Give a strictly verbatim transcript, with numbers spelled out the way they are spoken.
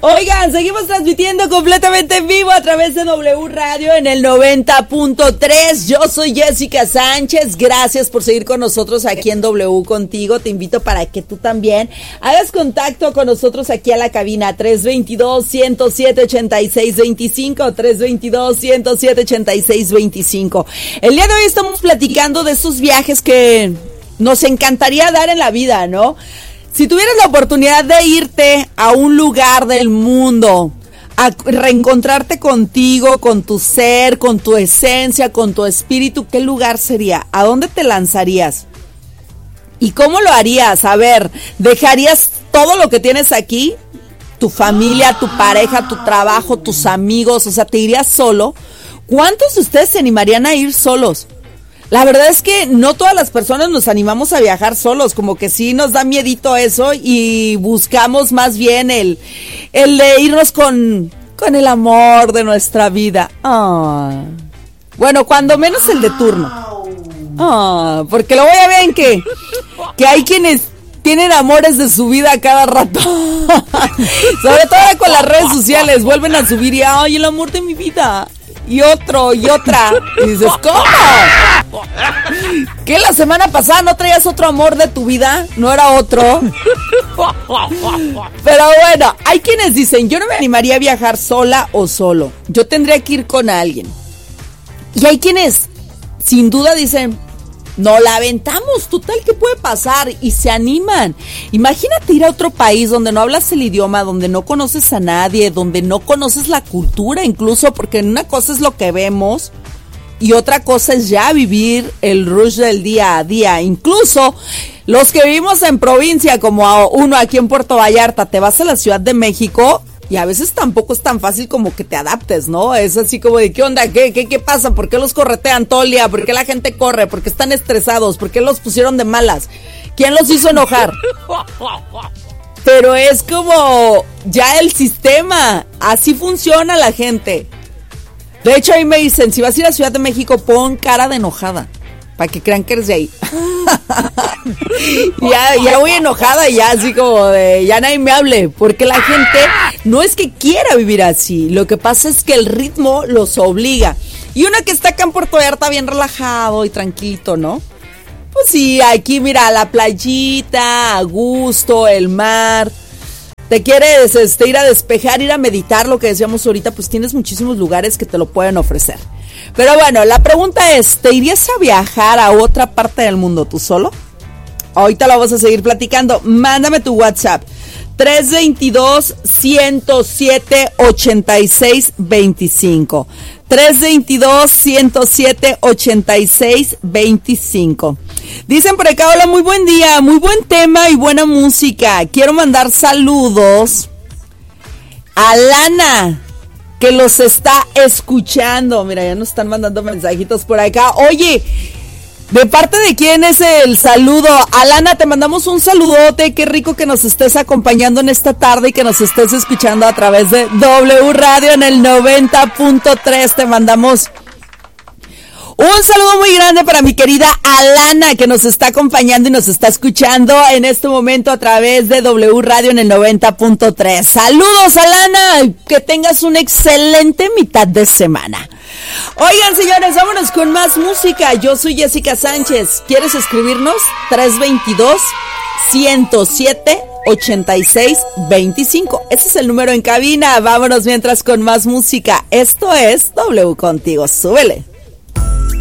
Oigan, seguimos transmitiendo completamente en vivo a través de W Radio en el noventa punto tres. Yo soy Jessica Sánchez. Gracias por seguir con nosotros aquí en W Contigo. Te invito para que tú también hagas contacto con nosotros aquí a la cabina tres dos dos, uno cero siete, ocho seis dos cinco, tres dos dos, uno cero siete, ocho seis dos cinco. El día de hoy estamos platicando de esos viajes que nos encantaría dar en la vida, ¿no? Si tuvieras la oportunidad de irte a un lugar del mundo, a reencontrarte contigo, con tu ser, con tu esencia, con tu espíritu, ¿qué lugar sería? ¿A dónde te lanzarías? ¿Y cómo lo harías? A ver, ¿dejarías todo lo que tienes aquí? Tu familia, tu pareja, tu trabajo, tus amigos, o sea, ¿te irías solo? ¿Cuántos de ustedes se animarían a ir solos? La verdad es que no todas las personas nos animamos a viajar solos, como que sí nos da miedito eso y buscamos más bien el, el de irnos con, con el amor de nuestra vida. Ah. Bueno, cuando menos el de turno. Ah, porque luego ya ven que, que hay quienes tienen amores de su vida a cada rato. Sobre todo con las redes sociales, vuelven a subir y ¡ay, el amor de mi vida! Y otro, y otra. Y dices, ¿cómo? ¿Qué, la semana pasada no traías otro amor de tu vida? ¿No era otro? Pero bueno, hay quienes dicen, yo no me animaría a viajar sola o solo. Yo tendría que ir con alguien. Y hay quienes, sin duda, dicen, no la aventamos, total, ¿qué puede pasar? Y se animan. Imagínate ir a otro país donde no hablas el idioma, donde no conoces a nadie, donde no conoces la cultura incluso, porque una cosa es lo que vemos y otra cosa es ya vivir el rush del día a día. Incluso los que vivimos en provincia, como uno aquí en Puerto Vallarta, te vas a la Ciudad de México y a veces tampoco es tan fácil como que te adaptes, ¿no? Es así como de, ¿qué onda? ¿Qué, qué, qué pasa? ¿Por qué los corretean todo el día? ¿Por qué la gente corre? ¿Por qué están estresados? ¿Por qué los pusieron de malas? ¿Quién los hizo enojar? Pero es como ya el sistema, así funciona la gente. De hecho, ahí me dicen, si vas a ir a Ciudad de México, pon cara de enojada, para que crean que eres de ahí. ya, ya voy enojada, ya así como de, ya nadie me hable, porque la gente no es que quiera vivir así, lo que pasa es que el ritmo los obliga. Y uno que está acá en Puerto Vallarta bien relajado y tranquilito, ¿no? Pues sí, aquí mira, la playita, a gusto, el mar. Te quieres este, ir a despejar, ir a meditar, lo que decíamos ahorita, pues tienes muchísimos lugares que te lo pueden ofrecer. Pero bueno, la pregunta es, ¿te irías a viajar a otra parte del mundo tú solo? Ahorita lo vamos a seguir platicando. Mándame tu WhatsApp. tres dos dos, uno cero siete, ocho seis dos cinco. tres dos dos, uno cero siete, ocho seis dos cinco. Dicen por acá, hola, muy buen día, muy buen tema y buena música. Quiero mandar saludos a Lana, que los está escuchando. Mira, ya nos están mandando mensajitos por acá. Oye, ¿de parte de quién es el saludo? Alana, te mandamos un saludote. Qué rico que nos estés acompañando en esta tarde y que nos estés escuchando a través de W Radio en el noventa punto tres. Te mandamos un saludo muy grande para mi querida Alana, que nos está acompañando y nos está escuchando en este momento a través de W Radio en el noventa punto tres. Saludos, Alana, que tengas una excelente mitad de semana. Oigan, señores, vámonos con más música. Yo soy Jessica Sánchez. ¿Quieres escribirnos? tres dos dos, uno cero siete, ocho seis dos cinco. Ese es el número en cabina. Vámonos mientras con más música. Esto es W Contigo. Súbele.